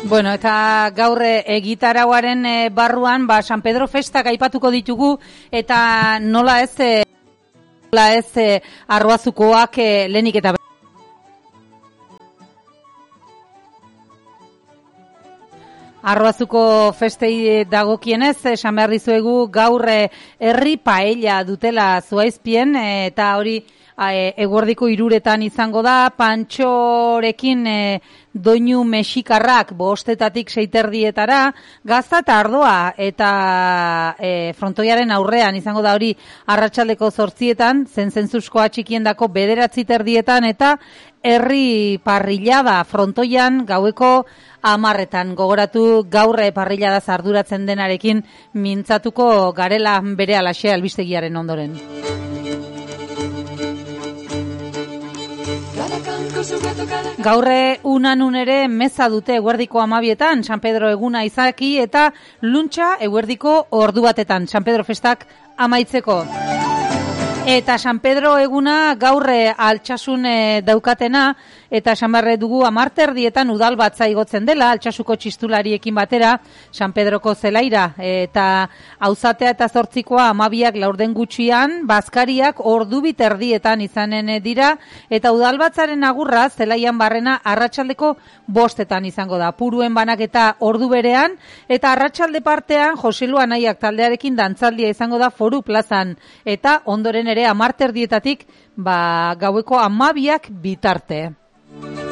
Bueno, eta gaur egitarauaren barruan, San Pedro festak aipatuko ditugu, eta nola ez Arroazukoak lehenik eta Arroazuko festei dagokienez, esan behar dizuegu gaur herri paella dutela Zuaizpien, eta hori eguerdiko 3 izango da, pantxorekin doinu mexikarrak 5:00 6:30 gazta eta ardoa, eta frontoiaren aurrean izango da hori arratsaldeko 8:00, zentzuzkoa txikiendako 9:30 eta herri parrillada frontoian gaueko 10:00. Gogoratu gaur parrillada arduratzen denarekin mintzatuko garela berehalaxe albistegiaren ondoren. Gaurre unanun ere meza dute eguerdiko 12:00 San Pedro eguna izaki eta luntxa eguerdiko 1:00 San Pedro festak amaitzeko. Eta San Pedro eguna gaurre altsasun daukatena, eta esan barre dugu 10:00 udal batza igotzen dela, altsasuko txistulariekin batera, San Pedroko zelaira, eta auzatea eta 8:00koa 12:00 laurden gutxian, bazkariak 2:30 izanen dira, eta udal batzaren agurra zelaian barrena arratsaldeko 5:00 izango da. Puruen banaketa ordu berean, eta arratsalde partean Joselu Anaiak taldearekin dantzaldia izango da Foru plazan, eta ondoren ere 10:00 gaueko 12:00 bitarte.